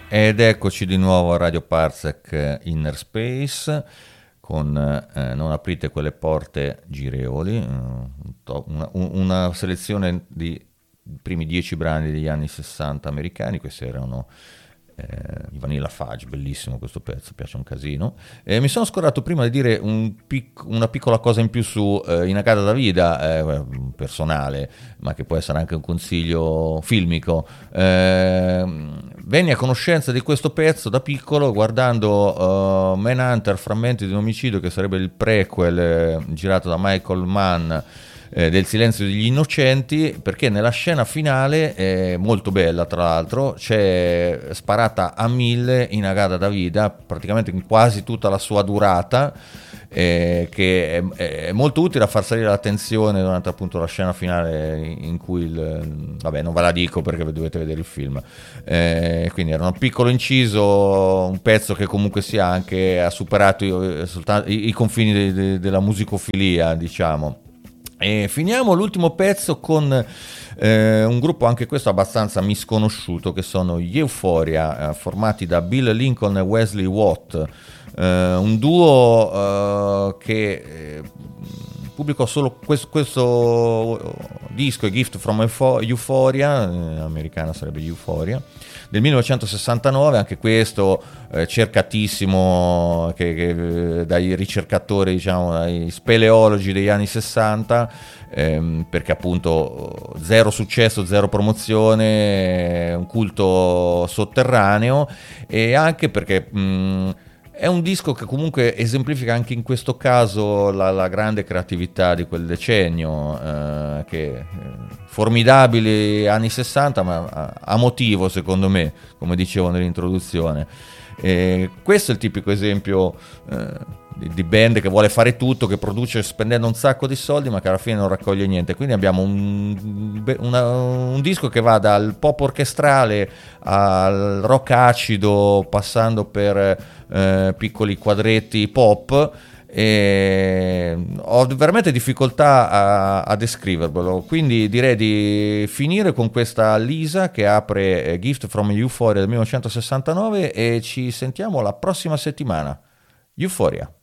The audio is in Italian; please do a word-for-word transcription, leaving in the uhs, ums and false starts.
Ed eccoci di nuovo a Radio Parsec eh, Inner Space con eh, Non aprite quelle porte girevoli, eh, un to- una, un- una selezione di primi dieci brani degli anni sessanta americani. Questi erano eh, i Vanilla Fudge, bellissimo questo pezzo, piace un casino. E mi sono scordato prima di dire un pic- una piccola cosa in più su eh, Inagada da Vida, eh, personale, ma che può essere anche un consiglio filmico. Eh, venni a conoscenza di questo pezzo da piccolo guardando uh, Manhunter, Frammenti di un omicidio, che sarebbe il prequel eh, girato da Michael Mann, eh, del Silenzio degli Innocenti, perché nella scena finale, è molto bella tra l'altro, c'è sparata a mille Inagada da Vida, praticamente in quasi tutta la sua durata, eh, che è, è molto utile a far salire la tensione durante appunto la scena finale in cui il, vabbè, non ve la dico perché dovete vedere il film. Eh, quindi era un piccolo inciso, un pezzo che comunque sia anche ha superato i, soltanto, i, i confini de, de, della musicofilia, diciamo. E finiamo l'ultimo pezzo con eh, un gruppo, anche questo abbastanza misconosciuto, che sono gli Euphoria, eh, formati da Bill Lincoln e Wesley Watt, eh, un duo eh, che eh, pubblicò solo questo, questo disco, A Gift from Euphoria, eh, americana sarebbe Euphoria, del millenovecentosessantanove, anche questo eh, cercatissimo che, che, dai ricercatori, diciamo, dai speleologi degli anni sessanta, ehm, perché appunto zero successo, zero promozione, un culto sotterraneo, e anche perché mh, è un disco che comunque esemplifica anche in questo caso la, la grande creatività di quel decennio, eh, che eh, formidabili anni sessanta, ma a, a motivo, secondo me, come dicevo nell'introduzione. E questo è il tipico esempio eh, di, di band che vuole fare tutto, che produce spendendo un sacco di soldi, ma che alla fine non raccoglie niente. Quindi abbiamo un, una, un disco che va dal pop orchestrale al rock acido, passando per eh, piccoli quadretti pop. E ho veramente difficoltà a, a descrivervelo, quindi direi di finire con questa Lisa che apre eh, Gift from Euphoria del millenovecentosessantanove, e ci sentiamo la prossima settimana. Euphoria.